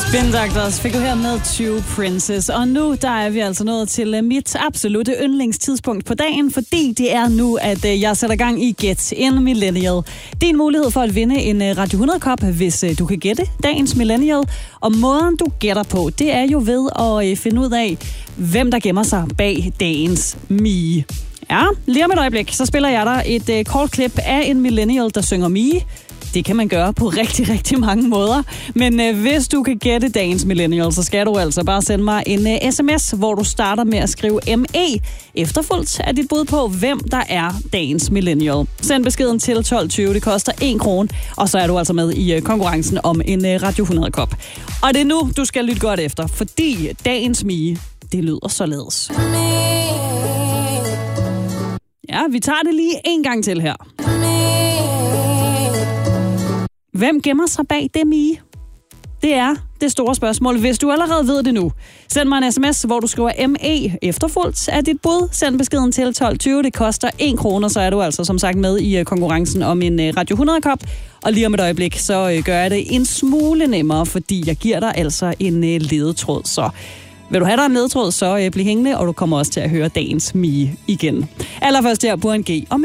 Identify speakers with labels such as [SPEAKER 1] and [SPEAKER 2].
[SPEAKER 1] Spin Doctors fik du her med Two Princess, og nu der er vi altså nået til mit absolutte yndlingstidspunkt på dagen, fordi det er nu, at jeg sætter gang i Get en Millennial. Det er en mulighed for at vinde en Radio 100-kop, hvis du kan gætte dagens Millennial. Og måden du gætter på, det er jo ved at finde ud af, hvem der gemmer sig bag dagens Mie. Ja, lige om et øjeblik, så spiller jeg dig et kort klip af en Millennial, der synger Mie. Det kan man gøre på rigtig, rigtig mange måder. Men hvis du kan gætte dagens Millennial, så skal du altså bare sende mig en sms, hvor du starter med at skrive ME, efterfulgt af dit bud på, hvem der er dagens Millennial. Send beskeden til 12.20, det koster 1 krone, og så er du altså med i konkurrencen om en Radio 100-kop. Og det er nu, du skal lytte godt efter, fordi dagens Mie, det lyder således. Ja, vi tager det lige en gang til her. Hvem gemmer sig bag det, Mie? Det er det store spørgsmål. Hvis du allerede ved det nu, send mig en sms, hvor du skriver ME efterfulgt af dit bud. Send beskeden til 12.20. Det koster 1 krone, så er du altså som sagt med i konkurrencen om en Radio 100-kop. Og lige om et øjeblik, så gør jeg det en smule nemmere, fordi jeg giver dig altså en ledetråd. Så vil du have dig en ledetråd, så bliv hængende, og du kommer også til at høre dagens Mie igen. Allerførst her på en G.